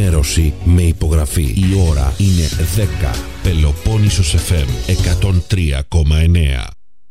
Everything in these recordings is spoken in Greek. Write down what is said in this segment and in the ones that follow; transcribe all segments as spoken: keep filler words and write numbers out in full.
ενημέρωση με υπογραφή. Η ώρα είναι δέκα. Πελοπόννησος εφ εμ εκατόν τρία κόμμα εννέα.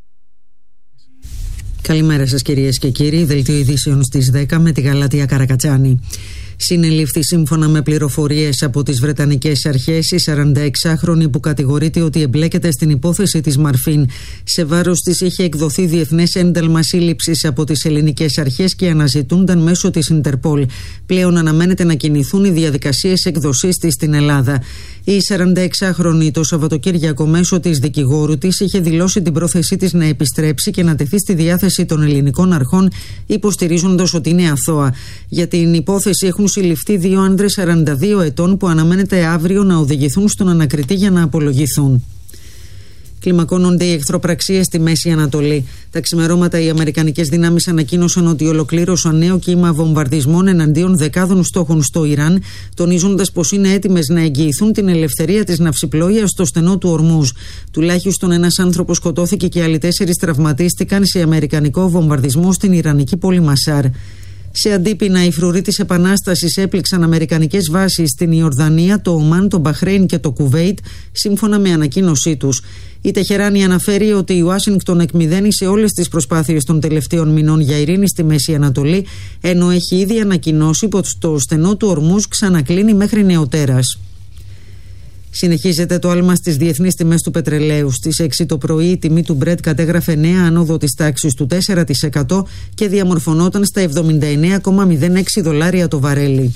Καλημέρα σας κυρίες και κύριοι. Δελτίο ειδήσεων στις δέκα με τη Γαλάτια Καρακατσάνη. Συνελήφθη σύμφωνα με πληροφορίες από τις Βρετανικές αρχές η σαρανταεξάχρονη που κατηγορείται ότι εμπλέκεται στην υπόθεση της Μαρφίν. Σε βάρος της είχε εκδοθεί διεθνές ένταλμα σύλληψης από τις ελληνικές αρχές και αναζητούνταν μέσω της Ιντερπόλ. Πλέον αναμένεται να κινηθούν οι διαδικασίες εκδοσής της στην Ελλάδα. Η σαρανταεξάχρονη το Σαββατοκύριακο μέσω της δικηγόρου της είχε δηλώσει την πρόθεσή της να επιστρέψει και να τεθεί στη διάθεση των ελληνικών αρχών, υποστηρίζοντας ότι είναι αθώα. Για την υπόθεση έχουν συλληφθεί δύο άνδρες σαράντα δύο ετών που αναμένεται αύριο να οδηγηθούν στον ανακριτή για να απολογηθούν. Κλιμακώνονται οι εχθροπραξίες στη Μέση Ανατολή. Τα ξημερώματα οι αμερικανικές δυνάμεις ανακοίνωσαν ότι ολοκλήρωσαν νέο κύμα βομβαρδισμών εναντίον δεκάδων στόχων στο Ιράν, τονίζοντας πως είναι έτοιμες να εγγυηθούν την ελευθερία της ναυσιπλοείας στο στενό του Ορμούζ. Τουλάχιστον ένας άνθρωπος σκοτώθηκε και άλλοι τέσσερις τραυματίστηκαν σε αμερικανικό βομβαρδισμό στην ιρανική πόλη Μασάρ. Σε αντίπεινα, οι φρουροί της Επανάστασης έπληξαν αμερικανικές βάσεις στην Ιορδανία, το Ομάν, το Μπαχρέιν και το Κουβέιτ, σύμφωνα με ανακοίνωσή τους. Η Τεχεράνη αναφέρει ότι η Ουάσιγκτον εκμηδένισε όλες τις προσπάθειες των τελευταίων μηνών για ειρήνη στη Μέση Ανατολή, ενώ έχει ήδη ανακοινώσει πως το στενό του Ορμούζ ξανακλίνει μέχρι νεοτέρας. Συνεχίζεται το άλμα στις διεθνείς τιμές του πετρελαίου. Στις έξι το πρωί η τιμή του Brent κατέγραφε νέα άνοδο της τάξης του τέσσερα τοις εκατό και διαμορφωνόταν στα εβδομήντα εννέα κόμμα μηδέν έξι δολάρια το βαρέλι.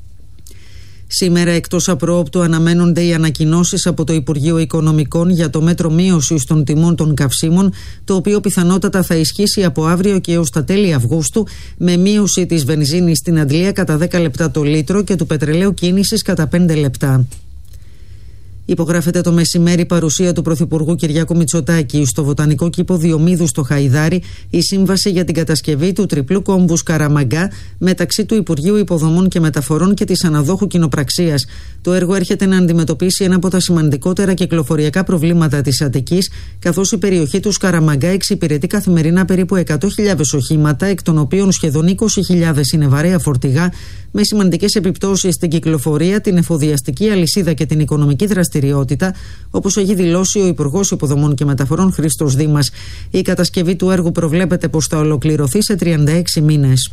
Σήμερα εκτός απροόπτου αναμένονται οι ανακοινώσεις από το Υπουργείο Οικονομικών για το μέτρο μείωσης των τιμών των καυσίμων, το οποίο πιθανότατα θα ισχύσει από αύριο και έως τα τέλη Αυγούστου, με μείωση της βενζίνης στην Αντλία κατά δέκα λεπτά το λίτρο και του πετρελαίου κίνησης κατά πέντε λεπτά. Υπογράφεται το μεσημέρι παρουσία του Πρωθυπουργού Κυριάκου Μητσοτάκη στο Βοτανικό Κήπο Διομήδου στο Χαϊδάρι η σύμβαση για την κατασκευή του τριπλού κόμβου Σκαραμαγκά μεταξύ του Υπουργείου Υποδομών και Μεταφορών και της αναδόχου κοινοπραξίας. Το έργο έρχεται να αντιμετωπίσει ένα από τα σημαντικότερα κυκλοφοριακά προβλήματα της Αττικής, καθώς η περιοχή του Σκαραμαγκά εξυπηρετεί καθημερινά περίπου εκατό χιλιάδες οχήματα, εκ των οποίων σχεδόν είκοσι χιλιάδες είναι βαρέα φορτηγά, με σημαντικές επιπτώσεις στην κυκλοφορία, την εφοδιαστική αλυσίδα και την οικονομική δραστηριότητα, όπως έχει δηλώσει ο Υπουργός Υποδομών και Μεταφορών Χρήστος Δήμας. Η κατασκευή του έργου προβλέπεται πως θα ολοκληρωθεί σε τριάντα έξι μήνες.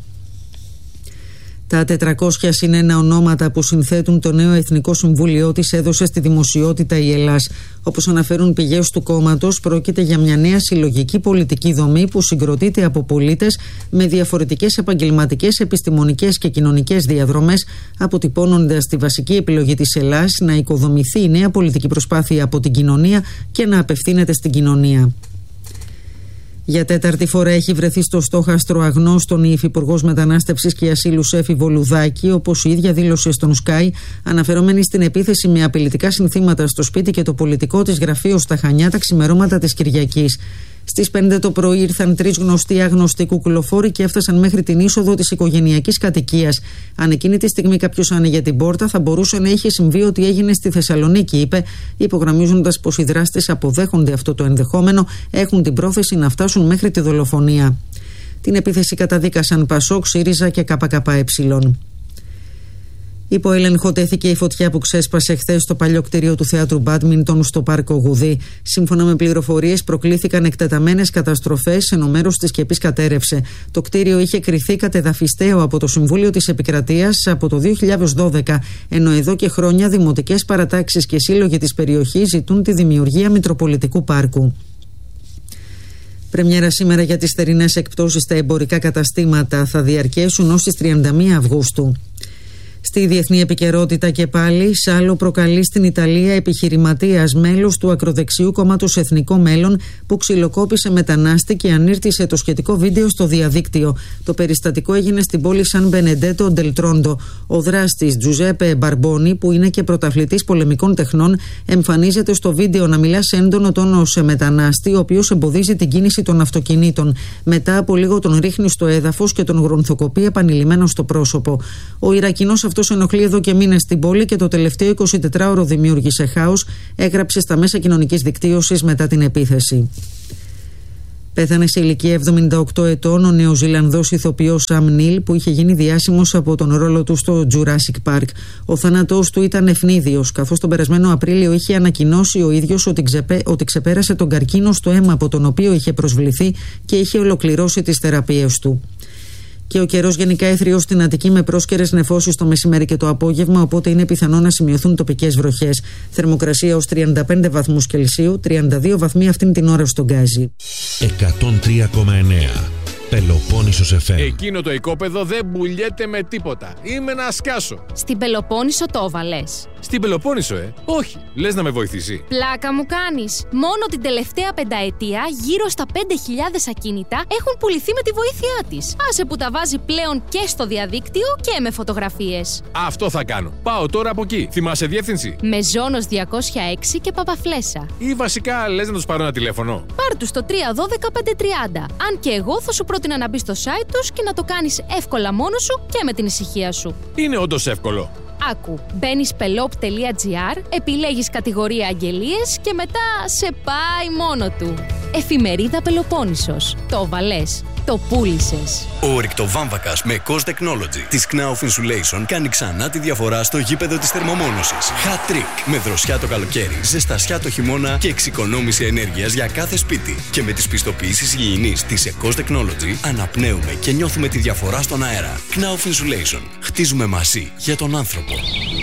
Τα τετρακόσια συν ένα ονόματα που συνθέτουν το νέο Εθνικό Συμβούλιο της έδωσε στη δημοσιότητα η Ελλάς. Όπως αναφέρουν πηγές του κόμματος, πρόκειται για μια νέα συλλογική πολιτική δομή που συγκροτείται από πολίτες με διαφορετικές επαγγελματικές, επιστημονικές και κοινωνικές διαδρομές, αποτυπώνοντας τη βασική επιλογή της Ελλάς να οικοδομηθεί η νέα πολιτική προσπάθεια από την κοινωνία και να απευθύνεται στην κοινωνία. Για τέταρτη φορά έχει βρεθεί στο στόχαστρο αγνώστων η Υφυπουργός Μετανάστευσης και Ασύλου Σέφη Βολουδάκη, όπως η ίδια δήλωσε στον Sky, αναφερόμενη στην επίθεση με απειλητικά συνθήματα στο σπίτι και το πολιτικό της γραφείο στα Χανιά τα ξημερώματα της Κυριακής. Στις πέντε το πρωί ήρθαν τρεις γνωστοί άγνωστοι κουκουλοφόροι και έφτασαν μέχρι την είσοδο της οικογενειακής κατοικίας. Αν εκείνη τη στιγμή κάποιος άνοιγε την πόρτα, θα μπορούσε να είχε συμβεί ότι έγινε στη Θεσσαλονίκη, είπε, υπογραμμίζοντας πως οι δράστες αποδέχονται αυτό το ενδεχόμενο, έχουν την πρόθεση να φτάσουν μέχρι τη δολοφονία. Την επίθεση καταδίκασαν Πασόκ, ΣΥΡΙΖΑ και ΚΚΕ. Υπό έλεγχο τέθηκε η φωτιά που ξέσπασε χθες στο παλιό κτίριο του Θεάτρου Μπάντμιντον στο Πάρκο Γουδί. Σύμφωνα με πληροφορίες, προκλήθηκαν εκτεταμένες καταστροφές, ενώ μέρος της σκεπής κατέρευσε. Το κτίριο είχε κριθεί κατεδαφιστέο από το Συμβούλιο της Επικρατείας από το δύο χιλιάδες δώδεκα, ενώ εδώ και χρόνια δημοτικές παρατάξεις και σύλλογοι της περιοχής ζητούν τη δημιουργία Μητροπολιτικού Πάρκου. Πρεμιέρα σήμερα για τις θερινές εκπτώσεις στα εμπορικά καταστήματα, θα διαρκέσουν ως τις τριάντα μία Αυγούστου. Στη διεθνή επικαιρότητα και πάλι, Σάλο προκαλεί στην Ιταλία επιχειρηματίας μέλος του ακροδεξιού κόμματος Εθνικό Μέλλον που ξυλοκόπησε μετανάστη και ανήρτησε το σχετικό βίντεο στο διαδίκτυο. Το περιστατικό έγινε στην πόλη Σαν Μπενεντέτο Ντελ Τρόντο. Ο δράστης Τζουζέπε Μπαρμπόνι, που είναι και πρωταθλητής πολεμικών τεχνών, εμφανίζεται στο βίντεο να μιλά σε έντονο τόνο σε μετανάστη, ο οποίος εμποδίζει την κίνηση των αυτοκινήτων. Μετά από λίγο τον ρίχνει στο έδαφος και τον γρονθοκοπεί επανειλημμένο στο πρόσωπο. Ο Ιρακινός αυτός ενοχλεί εδώ και μήνες στην πόλη και το τελευταίο εικοσιτετράωρο δημιούργησε χάος, έγραψε στα μέσα κοινωνικής δικτύωσης μετά την επίθεση. Πέθανε σε ηλικία εβδομήντα οκτώ ετών ο Νεοζηλανδός ηθοποιός Σαμ Νίλ, που είχε γίνει διάσημος από τον ρόλο του στο Jurassic Park. Ο θάνατός του ήταν ευνίδιος, καθώς τον περασμένο Απρίλιο είχε ανακοινώσει ο ίδιος ότι, ξεπέ, ότι ξεπέρασε τον καρκίνο στο αίμα από τον οποίο είχε προσβληθεί και είχε ολοκληρώσει τις θεραπείες του. Και ο καιρός γενικά έθριος στην Αττική με πρόσκαιρες νεφώσεις το μεσημέρι και το απόγευμα, οπότε είναι πιθανό να σημειωθούν τοπικές βροχές. Θερμοκρασία ως τριάντα πέντε βαθμούς Κελσίου, τριάντα δύο βαθμοί αυτήν την ώρα στον Γκάζι. εκατόν τρία κόμμα εννέα Πελοπόννησος εφ εμ. Εκείνο το οικόπεδο δεν πουλιέται με τίποτα. Είμαι να σκάσω. Στην Πελοπόννησο το έβαλες? Στην Πελοπόννησο, ε. Όχι. Λες να με βοηθήσει? Πλάκα μου κάνεις. Μόνο την τελευταία πενταετία γύρω στα πέντε χιλιάδες ακίνητα έχουν πουληθεί με τη βοήθειά της. Άσε που τα βάζει πλέον και στο διαδίκτυο και με φωτογραφίες. Αυτό θα κάνω. Πάω τώρα από εκεί. Θυμάσαι διεύθυνση? Μεζόνος διακόσια έξι και Παπαφλέσσα. Ή βασικά λες να τους πάρω ένα τηλέφωνο? Πάρ' τους στο τρία ένα δύο πέντε τριάντα. Αν και εγώ θα σου πρότεινα να μπεις στο site τους και να το κάνεις εύκολα μόνος σου και με την ησυχία σου. Είναι όντως εύκολο. Άκου, μπαίνεις πελόπ τελεία τζι άρ, επιλέγεις κατηγορία αγγελίες και μετά σε πάει μόνο του. Εφημερίδα Πελοπόννησος. Το βαλές. Το πούλησες. Ο ρηκτοβάμβακας με Cos Technology της Knauf Insulation κάνει ξανά τη διαφορά στο γήπεδο της θερμομόνωσης. Hat trick. Με δροσιά το καλοκαίρι, ζεστασιά το χειμώνα και εξοικονόμηση ενέργειας για κάθε σπίτι. Και με τις πιστοποιήσεις υγιεινής της Cos Technology αναπνέουμε και νιώθουμε τη διαφορά στον αέρα. Knauf Insulation. Χτίζουμε μαζί για τον άνθρωπο.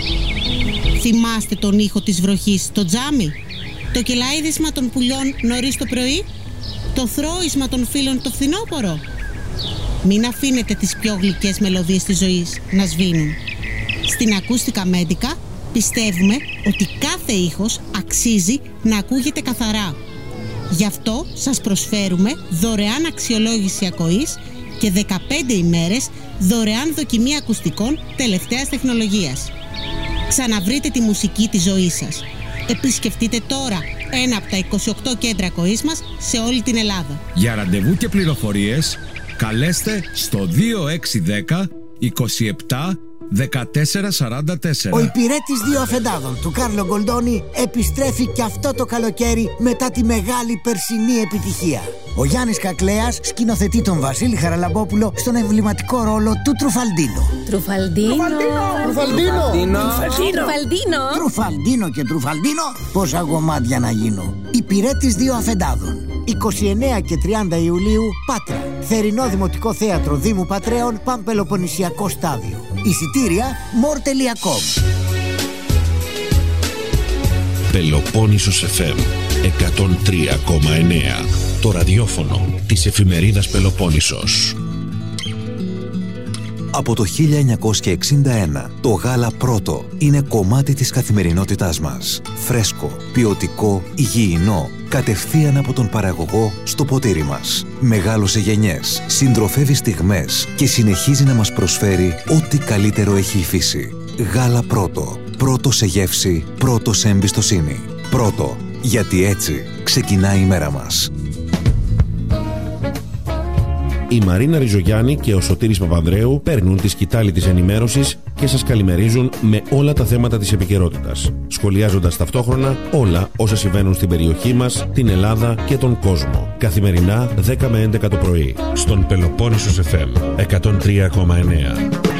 Θυμάστε τον ήχο της βροχής στο τζάμι? Το κελαίδισμα των πουλιών νωρίς το πρωί? Το θρώισμα των φίλων το φθινόπωρο? Μην αφήνετε τις πιο γλυκές μελωδίες της ζωής να σβήνουν. Στην Ακούστικα Μέντικα πιστεύουμε ότι κάθε ήχος αξίζει να ακούγεται καθαρά. Γι' αυτό σας προσφέρουμε δωρεάν αξιολόγηση ακοής και δεκαπέντε ημέρες δωρεάν δοκιμή ακουστικών τελευταίας τεχνολογίας. Ξαναβρείτε τη μουσική της ζωής σας. Επισκεφτείτε τώρα ένα από τα είκοσι οκτώ κέντρα ακοής μας σε όλη την Ελλάδα. Για ραντεβού και πληροφορίες καλέστε στο δύο έξι ένα μηδέν είκοσι επτά δεκατέσσερα σαράντα τέσσερα. Ο υπηρέτης δύο αφεντάδων του Κάρλο Γκολντόνι επιστρέφει και αυτό το καλοκαίρι μετά τη μεγάλη περσινή επιτυχία. Ο Γιάννης Κακλέας σκηνοθετεί τον Βασίλη Χαραλαμπόπουλο στον εμβληματικό ρόλο του Τρουφαλντίνο. Τρουφαλντίνο. Τρουφαλντίνο. Τρουφαλντίνο. Τρουφαλντίνο και Τρουφαλντίνο. Πόσα γομάτια να γίνω. Υπηρέτης δύο αφεντάδων. είκοσι εννέα και τριάντα Ιουλίου, Πάτρα. Θερινό Δημοτικό Θέατρο Δήμου Πατρέων, Παμπελοποννησιακό Στάδιο. Εισιτήρια μορ τελεία κομ. Πελοπόννησος εφ εμ εκατόν τρία κόμμα εννέα. Το ραδιόφωνο της εφημερίδας Πελοπόννησος. Από το χίλια εννιακόσια εξήντα ένα, το γάλα πρώτο είναι κομμάτι της καθημερινότητάς μας. Φρέσκο, ποιοτικό, υγιεινό, κατευθείαν από τον παραγωγό στο ποτήρι μας. Μεγάλωσε γενιές, συντροφεύει στιγμές και συνεχίζει να μας προσφέρει ό,τι καλύτερο έχει η φύση. Γάλα πρώτο. Πρώτο σε γεύση, πρώτο σε εμπιστοσύνη. Πρώτο, γιατί έτσι ξεκινάει η μέρα μας. Η Μαρίνα Ριζογιάννη και ο Σωτήρης Παπανδρέου παίρνουν τη σκητάλη της ενημέρωσης και σας καλημερίζουν με όλα τα θέματα της επικαιρότητας, σχολιάζοντας ταυτόχρονα όλα όσα συμβαίνουν στην περιοχή μας, την Ελλάδα και τον κόσμο. Καθημερινά δέκα με έντεκα το πρωί, στον Πελοπόννησος εφ εμ εκατόν τρία κόμμα εννέα.